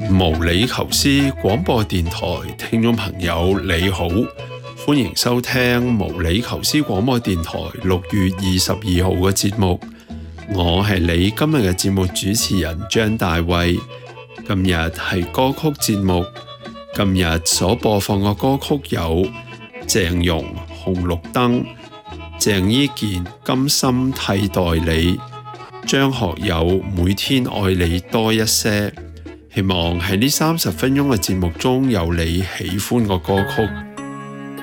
無理求思廣播電台聽眾朋友你好，歡迎收聽無理求思廣播電台6月22號嘅節目。我係你今日嘅節目主持人張大衛。今日係歌曲節目，今日所播放嘅歌曲有鄭融紅綠燈、鄭伊健甘心替代你、張學友每天愛你多一些。希望喺呢30分鐘嘅節目中有你喜歡嘅歌曲。